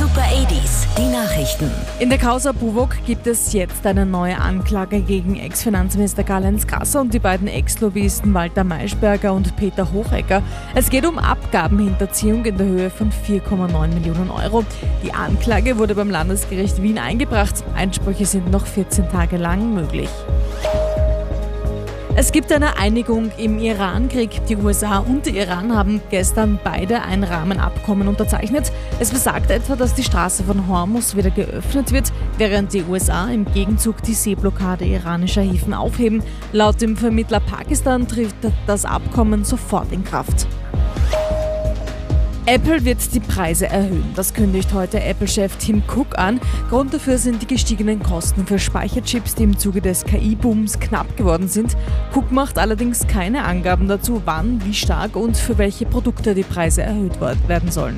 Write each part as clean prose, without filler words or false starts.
Super 80s, die Nachrichten. In der Causa Buwok gibt es jetzt eine neue Anklage gegen Ex-Finanzminister Karl-Heinz Grasser und die beiden Ex-Lobbyisten Walter Maischberger und Peter Hochegger. Es geht um Abgabenhinterziehung in der Höhe von 4,9 Millionen Euro. Die Anklage wurde beim Landesgericht Wien eingebracht. Einsprüche sind noch 14 Tage lang möglich. Es gibt eine Einigung im Iran-Krieg. Die USA und der Iran haben gestern beide ein Rahmenabkommen unterzeichnet. Es besagt etwa, dass die Straße von Hormuz wieder geöffnet wird, während die USA im Gegenzug die Seeblockade iranischer Häfen aufheben. Laut dem Vermittler Pakistan tritt das Abkommen sofort in Kraft. Apple wird die Preise erhöhen. Das kündigt heute Apple-Chef Tim Cook an. Grund dafür sind die gestiegenen Kosten für Speicherchips, die im Zuge des KI-Booms knapp geworden sind. Cook macht allerdings keine Angaben dazu, wann, wie stark und für welche Produkte die Preise erhöht werden sollen.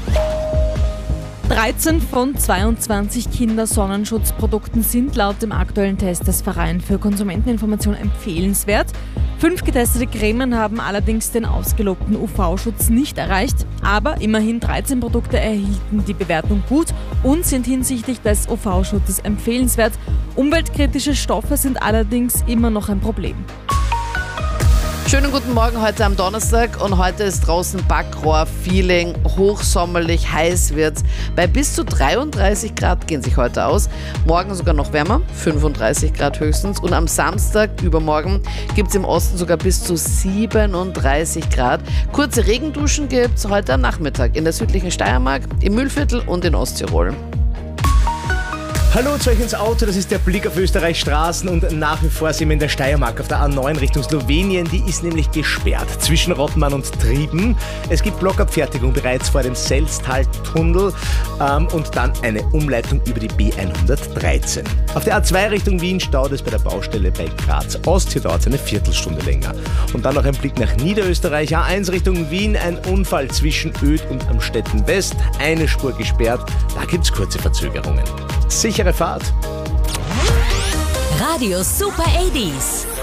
13 von 22 Kindersonnenschutzprodukten sind laut dem aktuellen Test des Vereins für Konsumenteninformation empfehlenswert. 5 getestete Cremen haben allerdings den ausgelobten UV-Schutz nicht erreicht, aber immerhin 13 Produkte erhielten die Bewertung gut und sind hinsichtlich des UV-Schutzes empfehlenswert. Umweltkritische Stoffe sind allerdings immer noch ein Problem. Schönen guten Morgen heute am Donnerstag und heute ist draußen Backrohr-Feeling, hochsommerlich, heiß wird's. Bei bis zu 33 Grad gehen sich heute aus, morgen sogar noch wärmer, 35 Grad höchstens und am Samstag, übermorgen, gibt's im Osten sogar bis zu 37 Grad. Kurze Regenduschen gibt's heute am Nachmittag in der südlichen Steiermark, im Mühlviertel und in Osttirol. Hallo zu euch ins Auto, das ist der Blick auf Österreichs Straßen und nach wie vor sind wir in der Steiermark auf der A9 Richtung Slowenien. Die ist nämlich gesperrt zwischen Rottmann und Trieben. Es gibt Blockabfertigung bereits vor dem Selztal-Tunnel und dann eine Umleitung über die B113. Auf der A2 Richtung Wien staut es bei der Baustelle bei Graz Ost. Hier dauert es eine Viertelstunde länger. Und dann noch ein Blick nach Niederösterreich. A1 Richtung Wien, ein Unfall zwischen Öd und Amstetten West. Eine Spur gesperrt, da gibt es kurze Verzögerungen. Sichere Fahrt. Radio Super 80s.